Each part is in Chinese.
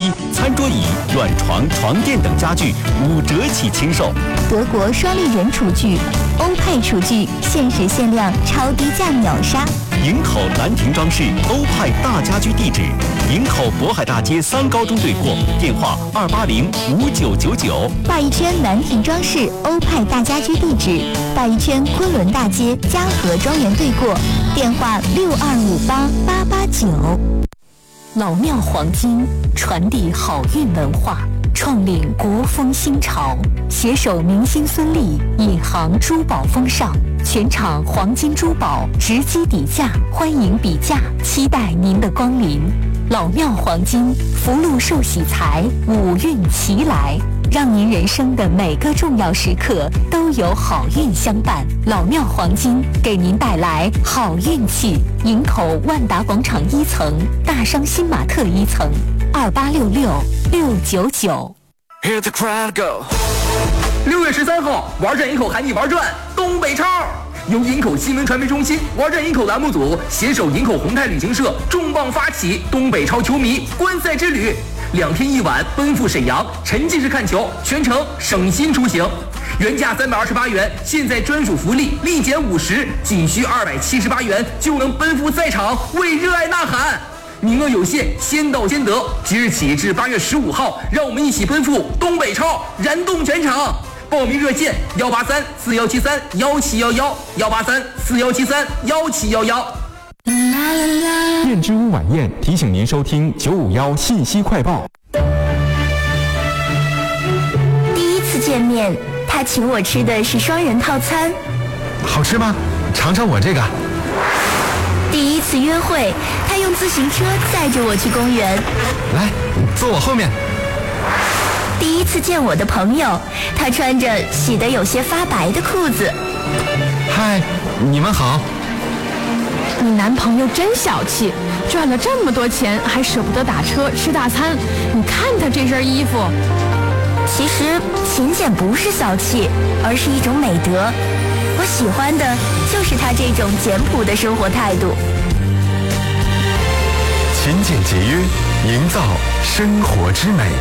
机、餐桌椅、软床、床垫等家具5折起亲售。 德国双立人厨具、欧派厨具限时限量超低价秒杀。 营口兰亭装饰欧派大家居地址：营口渤海大街3高中对过，电话280-5999。 鲅鱼圈兰亭装饰欧派大家居地址：鲅鱼圈昆仑大街嘉禾庄园对过，电话6258889。老庙黄金传递好运文化，创领国风新潮，携手明星孙俪，引航珠宝风尚。全场黄金珠宝直击底价，欢迎比价，期待您的光临。老庙黄金福禄寿喜财，五运齐来，让您人生的每个重要时刻都有好运相伴。老庙黄金给您带来好运气。营口万达广场1层，大商新玛特1层，2866-699。 Hear the crowd go。 6月13号，玩转营口喊你玩转东北超，由营口新闻传媒中心、玩转营口栏目组携手营口宏泰旅行社重磅发起东北超球迷观赛之旅，2天1晚奔赴沈阳，沉浸式看球，全程省心出行。原价328元，现在专属福利立减50，仅需278元就能奔赴赛场，为热爱呐喊。名额有限，先到先得。即日起至8月15号，让我们一起奔赴东北超，燃动全场。报名热线183-4173-1711，183-4173-1711。 燕之屋晚宴提醒您收听951信息快报。 第一次见面，他请我吃的是双人套餐。 好吃吗？尝尝我这个。 第一次约会，他用自行车载着我去公园。 来，坐我后面。 第一次见我的朋友，他穿着洗得有些发白的裤子。 嗨，你们好。 你男朋友真小气，赚了这么多钱还舍不得打车吃大餐。你看他这身衣服。 其实勤俭不是小气，而是一种美德。我喜欢的就是他这种简朴的生活态度。 勤俭节约，营造生活之美。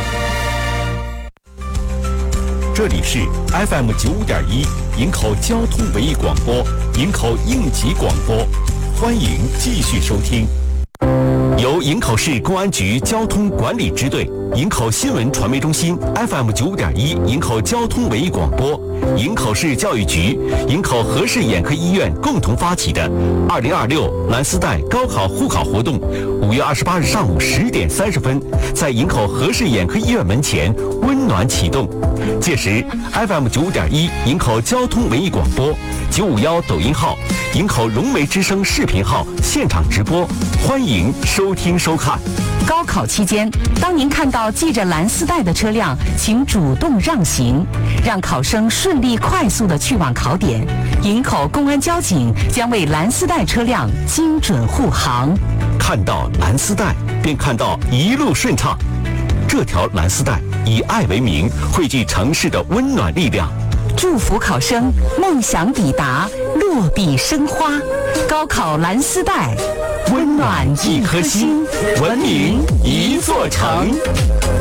这里是 FM 95.1营口交通文艺广播，营口应急广播，欢迎继续收听。由营口市公安局交通管理支队、营口新闻传媒中心 FM 95.1营口交通文艺广播、营口市教育局、营口和氏眼科医院共同发起的2026蓝丝带高考护考活动，5月28日上午10点30分，在营口和氏眼科医院门前温暖启动。届时 FM 95.1营口交通文艺广播、951抖音号、营口融媒之声视频号现场直播，欢迎收听收看。 高考期间，当您看到系着蓝丝带的车辆，请主动让行，让考生顺利快速地去往考点。营口公安交警将为蓝丝带车辆精准护航。 看到蓝丝带，便看到一路顺畅。这条蓝丝带以爱为名，汇聚城市的温暖力量。 祝福考生梦想抵达，落笔生花。高考蓝丝带，温暖一颗心，文明一座城。